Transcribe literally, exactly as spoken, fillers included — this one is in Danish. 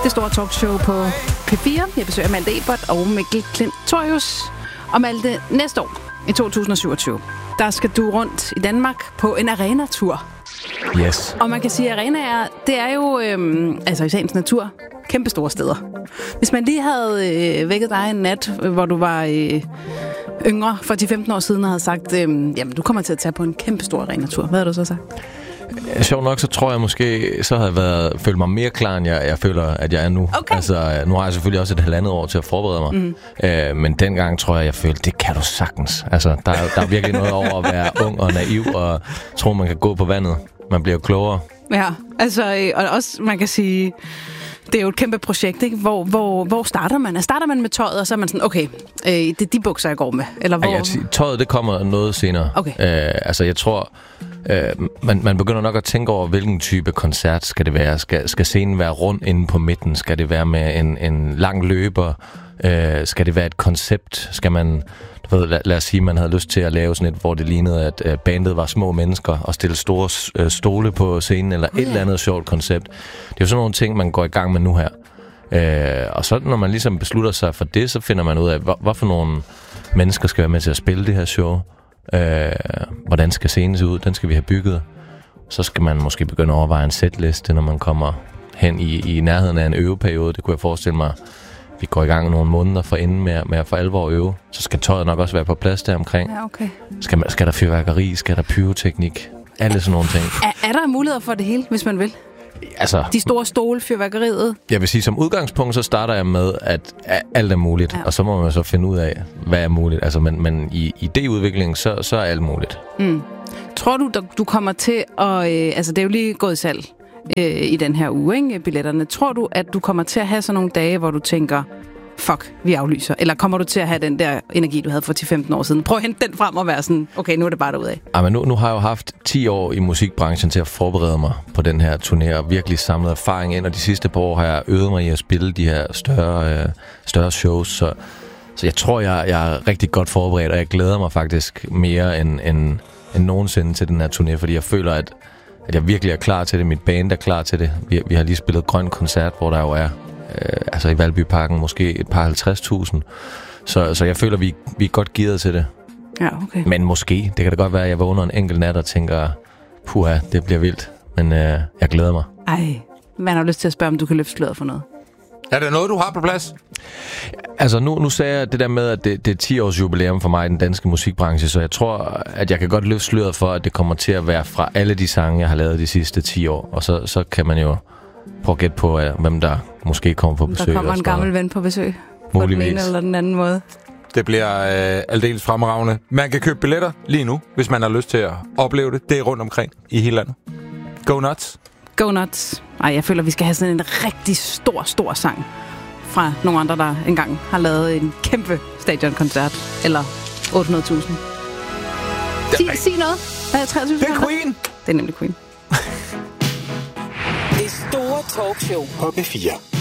Det store talkshow på P fire. Jeg besøger Malte Ebert og Mikkel Klintorius. Og Malte, næste år, i to tusind og syvogtyve, der skal du rundt i Danmark på en arena-tur. Yes. Og man kan sige, at arenaer, det er jo, øhm, altså i sagens natur, kæmpe store steder. Hvis man lige havde øh, vækket dig en nat, hvor du var øh, yngre, for ti femten år siden, og havde sagt, øh, jamen du kommer til at tage på en kæmpe stor arena-tur. Hvad har du så sagt? Sjovt nok, så tror jeg måske, så har jeg været, følt mig mere klar, end jeg, jeg føler, at jeg er nu. Okay. Altså, nu har jeg selvfølgelig også et halvandet år til at forberede mig. Mm. Øh, men dengang tror jeg, jeg følte, det kan du sagtens. Altså, der, der er virkelig noget over at være ung og naiv, og tro, man kan gå på vandet. Man bliver klogere. Ja, altså, og også, man kan sige, det er jo et kæmpe projekt, ikke? Hvor, hvor, hvor starter man? Starter man med tøjet, og så er man sådan, okay, øh, det er de bukser, jeg går med? Eller hvor? Ja, jeg, tøjet, det kommer noget senere. Okay. Øh, altså, jeg tror, øh, man, man begynder nok at tænke over, hvilken type koncert skal det være. Skal, skal scenen være rund inde på midten? Skal det være med en, en lang løber? Øh, skal det være et koncept? Skal man... Ved, lad, lad os sige, at man havde lyst til at lave sådan et, hvor det lignede, at uh, bandet var små mennesker og stille store uh, stole på scenen, eller et eller andet sjovt koncept. Det er jo sådan nogle ting, man går i gang med nu her. Uh, og så når man ligesom beslutter sig for det, så finder man ud af, hvor, hvad for nogle mennesker skal være med til at spille det her show. Uh, hvordan skal scenen se ud? Den skal vi have bygget. Så skal man måske begynde at overveje en setliste, når man kommer hen i, i nærheden af en øveperiode. Det kunne jeg forestille mig. Vi går i gang nogle måneder for inden med, med at for alvor øve. Så skal tøjet nok også være på plads der omkring. Ja, okay. Skal, man, skal der fyrværkeri? Skal der pyroteknik? Alle sådan nogle ting. Er, er der muligheder for det hele, hvis man vil? Altså, de store stole, fyrværkeriet? Jeg vil sige, som udgangspunkt, så starter jeg med, at alt er muligt. Ja. Og så må man så finde ud af, hvad er muligt. Altså, men, men i idéudviklingen, så, så er alt muligt. Mm. Tror du, du kommer til at... Øh, altså, det er jo lige gået i salg i den her uge, ikke, billetterne. Tror du, at du kommer til at have sådan nogle dage, hvor du tænker, fuck, vi aflyser? Eller kommer du til at have den der energi, du havde for ti femten år siden? Prøv at hente den frem og være sådan, okay, nu er det bare derudad. Ja, men nu, nu har jeg jo haft ti år i musikbranchen til at forberede mig på den her turné, og virkelig samlet erfaring ind, og de sidste par år har jeg øvet mig i at spille de her større, øh, større shows, så, så jeg tror, jeg, jeg er rigtig godt forberedt, og jeg glæder mig faktisk mere end, end, end nogensinde til den her turné, fordi jeg føler, at at jeg virkelig er klar til det. Mit band er klar til det. Vi, vi har lige spillet Grøn Koncert, hvor der jo er, øh, altså i Valbyparken, måske et par halvtreds tusind. Så, så jeg føler, vi, vi er godt gearet til det. Ja, okay. Men måske, det kan da godt være, at jeg vågner en enkelt nat og tænker, puha, det bliver vildt. Men øh, jeg glæder mig. Ej, man har lyst til at spørge, om du kan løfte sløret for noget. Er det noget, du har på plads? Altså, nu, nu sagde jeg det der med, at det, det er ti års jubilæum for mig i den danske musikbranche, så jeg tror, at jeg kan godt løfte sløret for, at det kommer til at være fra alle de sange, jeg har lavet de sidste ti år. Og så, så kan man jo prøve at gætte på, hvem der måske kommer på besøg. Der kommer en gammel ven på besøg. Muligvis. På den ene eller den anden måde. Det bliver øh, aldeles fremragende. Man kan købe billetter lige nu, hvis man har lyst til at opleve det. Det er rundt omkring i hele landet. Go nuts! Go nuts. Ej, jeg føler, vi skal have sådan en rigtig stor, stor sang fra nogle andre, der engang har lavet en kæmpe stadionkoncert. Eller otte hundrede tusind. Sig, sig noget. Hvad er treogtyve Det er Queen! Det er nemlig Queen. Det store talkshow på P fire.